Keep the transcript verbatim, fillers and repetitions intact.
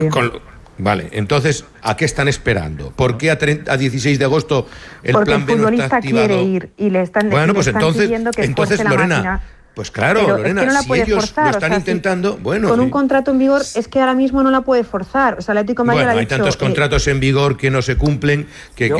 Con, vale, entonces, ¿a qué están esperando? ¿Por qué a, treinta, a dieciséis de agosto el Porque plan el B no está futbolista activado? quiere ir y le están, bueno, le pues están entonces, pidiendo que entonces esfuerce la Lorena, máquina. pues claro, Pero Lorena, es que no la si puede ellos forzar, lo están o sea, intentando, si, bueno... con sí. un contrato en vigor es que ahora mismo no la puede forzar. O sea, el Atlético de Madrid Bueno, le ha hay dicho, tantos eh, contratos en vigor que no se cumplen que... Yo,